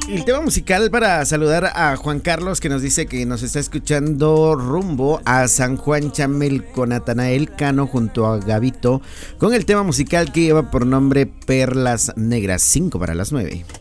El tema musical para saludar a Juan Carlos, que nos dice que nos está escuchando rumbo a San Juan Chamel con Natanael Cano junto a Gabito, con el tema musical que lleva por nombre Perlas Negras. 5 para las 9.